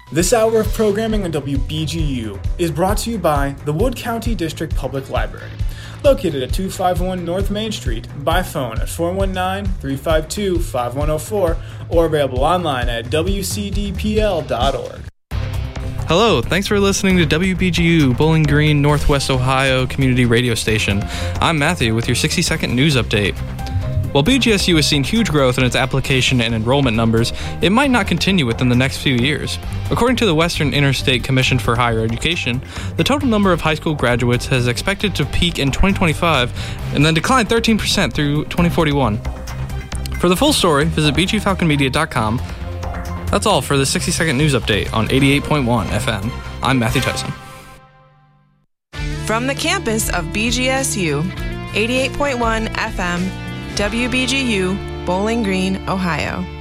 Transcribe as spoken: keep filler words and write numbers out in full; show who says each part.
Speaker 1: This hour of programming on W B G U is brought to you by the Wood County District Public Library, located at two fifty-one North Main Street, by phone at four one nine, three five two, five one zero four, or available online at w c d p l dot org.
Speaker 2: Hello, thanks for listening to W B G U, Bowling Green, Northwest Ohio Community Radio Station. I'm Matthew with your sixty second news update. While B G S U has seen huge growth in its application and enrollment numbers, it might not continue within the next few years. According to the Western Interstate Commission for Higher Education, the total number of high school graduates has expected to peak in twenty twenty-five and then decline thirteen percent through twenty forty-one. For the full story, visit b g falcon media dot com. That's all for the sixty second news update on eighty-eight point one F M. I'm Matthew Tyson.
Speaker 3: From the campus of B G S U, eighty-eight point one F M, W B G U, Bowling Green, Ohio.